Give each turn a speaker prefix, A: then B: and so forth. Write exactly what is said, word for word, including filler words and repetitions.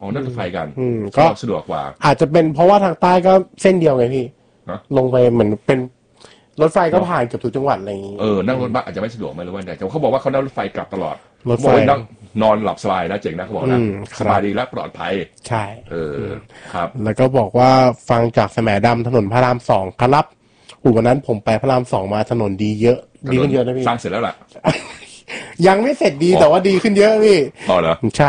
A: อ๋อนั่งรถไฟกัน
B: อืมก็
A: สะดวกกว่า
B: อาจจะเป็นเพราะว่าทางใต้ก็เส้นเดียวไงพี่ลงไปเหมือนเป็นรถไฟก็ผ่านเกือบทุกจังหวัดอะไรอย่างนี้
A: เออนั่งรถบัสอาจจะไม่สะดวกไม่รู้ว่าแต่เขาบอกว่าเขานั่งรถไฟกลับตลอด
B: รถไฟ
A: นั่งนอนหลับสบายนะเจ๋งนะเขาบอกนะสบายดีและปลอดภัย
B: ใช่
A: เออครับ
B: แล้วก็บอกว่าฟังจากแสมดำถนนพระรามสองครับอูวันนั้นผมไปพระรามสองมาถนนดีเยอะดีขึ้นเยอะนะพี่
A: สร้างเสร็จแล้วล่ะ
B: ยังไม่เสร็จดีแต่ว่าดีขึ้นเยอะพี่
A: อ๋อเหรอ
B: ใช่